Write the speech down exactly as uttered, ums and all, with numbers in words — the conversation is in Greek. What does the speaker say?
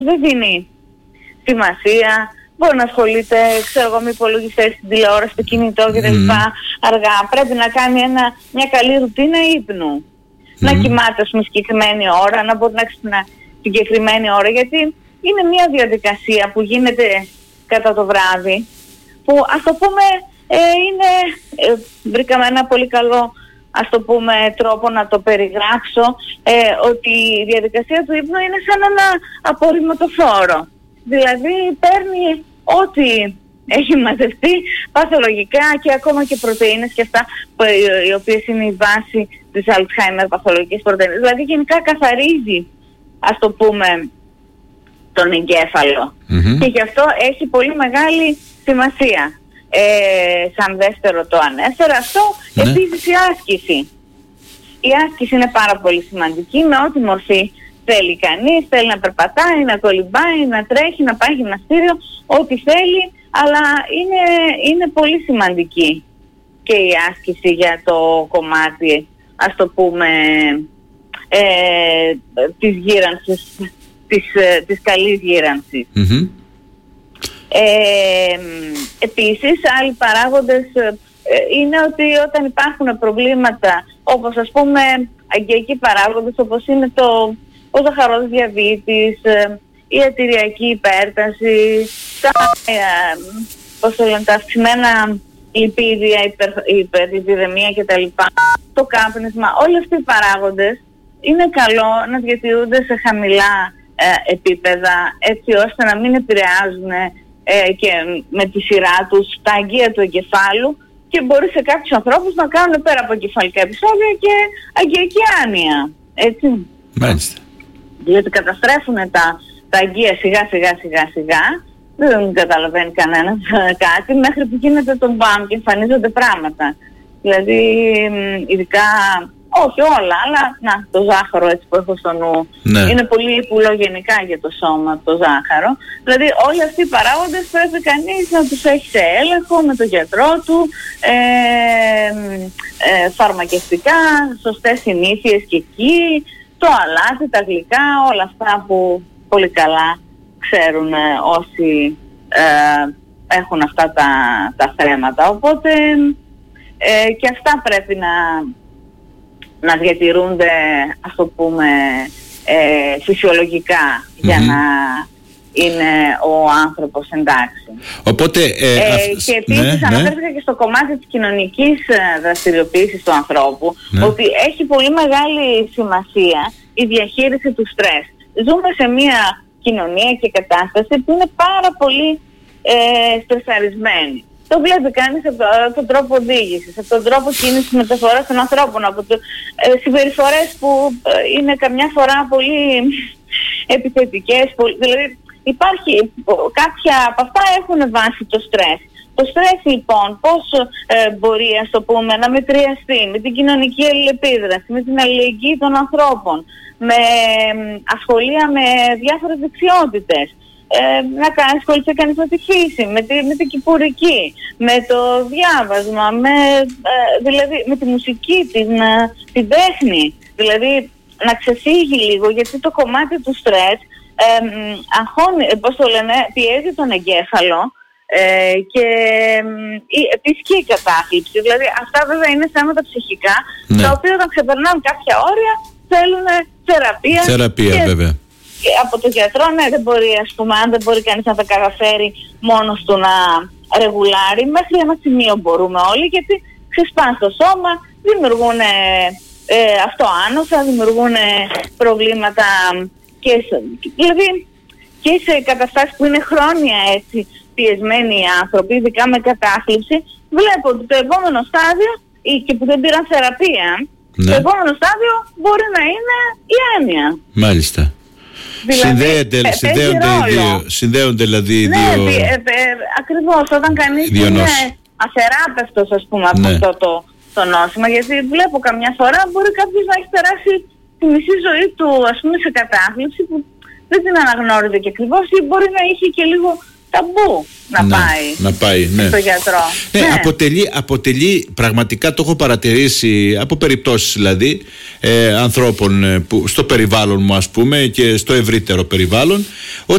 δεν δίνει σημασία. Μπορεί να ασχολείται, ξέρω εγώ, με υπολογιστές, στην τηλεόραση, στο κινητό κτλ. Mm. Αργά. Πρέπει να κάνει ένα, μια καλή ρουτίνα ύπνου. Mm. Να κοιμάται με συγκεκριμένη ώρα, να μπορεί να ξυπνά συγκεκριμένη ώρα. Γιατί είναι μια διαδικασία που γίνεται κατά το βράδυ, που ας το πούμε ε, είναι, ε, βρήκαμε ένα πολύ καλό, ας το πούμε, τρόπο να το περιγράψω, ε, ότι η διαδικασία του ύπνου είναι σαν ένα απορριμματοφόρο. Δηλαδή παίρνει ό,τι έχει μαζευτεί παθολογικά και ακόμα και πρωτεΐνες και αυτά που, οι οποίες είναι η βάση της Alzheimer παθολογικής πρωτεΐνης. Δηλαδή γενικά καθαρίζει, ας το πούμε, τον εγκέφαλο. Mm-hmm. Και γι' αυτό έχει πολύ μεγάλη σημασία. Ε, σαν δεύτερο το ανέφερα αυτό. Mm-hmm. Επίσης η άσκηση. Η άσκηση είναι πάρα πολύ σημαντική, με ό,τι μορφή θέλει κανείς. Θέλει να περπατάει, να κολυμπάει, να τρέχει, να πάει γυμναστήριο, ό,τι θέλει, αλλά είναι, είναι πολύ σημαντική και η άσκηση για το κομμάτι, ας το πούμε, ε, της γύρανσης, της, της καλής γύρανσης. Mm-hmm. Ε, επίσης, άλλοι παράγοντες ε, είναι ότι όταν υπάρχουν προβλήματα, όπως ας πούμε αγκαιακοί παράγοντες, όπως είναι το ο ζαχαρόδης διαβήτης, η αρτηριακή υπέρταση, τα, ε, πώς το λένε, τα αυξημένα λιπίδια, η υπερλιπιδεμία κτλ. Το κάπνισμα, όλοι αυτοί οι παράγοντες είναι καλό να διατηρούνται σε χαμηλά ε, επίπεδα, έτσι ώστε να μην επηρεάζουν ε, και με τη σειρά τους τα αγκία του εγκεφάλου και μπορεί σε κάποιους ανθρώπους να κάνουν πέρα από εγκεφαλικά επεισόδια και αγκαιακή άνοια, έτσι. Μάλιστα. Διότι καταστρέφουν τα, τα αγκία σιγά σιγά σιγά σιγά, δεν καταλαβαίνει κανένας κάτι, μέχρι που γίνεται το μπαμ και εμφανίζονται πράγματα. Δηλαδή, ειδικά, όχι όλα, αλλά να, το ζάχαρο έτσι που έχω στο νου, ναι. Είναι πολύ υπουλογενικά για το σώμα το ζάχαρο. Δηλαδή όλοι αυτοί οι παράγοντες πρέπει κανείς να τους έχει σε έλεγχο με τον γιατρό του, ε, ε, φαρμακευτικά, σωστές συνήθειες και εκεί, το αλάτι, τα γλυκά, όλα αυτά που πολύ καλά ξέρουν όσοι ε, έχουν αυτά τα, τα θέματα. Οπότε ε, και αυτά πρέπει να, να διατηρούνται, ας το πούμε, ε, φυσιολογικά mm-hmm. για να είναι ο άνθρωπος εντάξει. Οπότε, ε, ε, αυ... και επίσης ναι, αναφέρθηκα ναι. και στο κομμάτι της κοινωνικής δραστηριοποίησης του ανθρώπου, ναι. ότι έχει πολύ μεγάλη σημασία η διαχείριση του στρες. Ζούμε σε μια κοινωνία και κατάσταση που είναι πάρα πολύ ε, στρεσαρισμένη. Το βλέπει κανείς από τον τρόπο οδήγησης, από τον τρόπο κίνησης μεταφοράς των ανθρώπων, από το, ε, συμπεριφορές που ε, είναι καμιά φορά πολύ επιθετικές, πολύ, δηλαδή υπάρχει κάποια από αυτά έχουν βάση το στρες. Το στρες λοιπόν πώς ε, μπορεί, ας το πούμε, να μετριαστεί με την κοινωνική αλληλεπίδραση, με την αλληλεγγύη των ανθρώπων, με ε, ασχολία με διάφορες δεξιότητες, ε, να κάνει, ασχολείται κανείς με τη φύση, με, τη, με την κυπουρική, με το διάβασμα, με, ε, δηλαδή με τη μουσική, την, ε, την τέχνη, δηλαδή να ξεφύγει λίγο, γιατί το κομμάτι του στρες ε, αγχώνει, πώς το λένε, πιέζει τον εγκέφαλο. Ε, και ε, επίσης και η κατάθλιψη. Δηλαδή αυτά βέβαια είναι θέματα ψυχικά, ναι. τα οποία όταν ξεπερνάνε κάποια όρια θέλουν θεραπεία. Θεραπεία και, βέβαια. Και από τον γιατρό, ναι, δεν μπορεί, ας πούμε, αν δεν μπορεί κανείς να τα καταφέρει μόνος του να ρεγουλάρει, μέχρι ένα σημείο μπορούμε όλοι, γιατί ξεσπάνε στο σώμα, δημιουργούν ε, ε, αυτοάνοσα, δημιουργούν προβλήματα και σε, δηλαδή, και σε καταστάσεις που είναι χρόνια έτσι πιεσμένοι οι άνθρωποι, ειδικά με κατάθλιψη, βλέπω ότι το επόμενο στάδιο, ή και που δεν πήραν θεραπεία, ναι. το επόμενο στάδιο μπορεί να είναι η άνοια. Μάλιστα. Δηλαδή, συνδέεται, ε, συνδέονται, οι δύο, συνδέονται δηλαδή οι ναι, δύο... Ναι, ε, ε, ακριβώς, όταν κανείς είναι αθεράπευτος, ας πούμε, από ναι. αυτό το, το νόσημα, γιατί βλέπω καμιά φορά μπορεί κάποιος να έχει περάσει τη μισή ζωή του, ας πούμε, σε κατάθλιψη που δεν την αναγνώριζε και ακριβώς, ή μπορεί να είχε και λίγο ταμπού να, να πάει, να πάει ναι. στο γιατρό. Ναι, ναι. Αποτελεί, αποτελεί, πραγματικά το έχω παρατηρήσει από περιπτώσεις δηλαδή ε, ανθρώπων που, στο περιβάλλον μου ας πούμε και στο ευρύτερο περιβάλλον,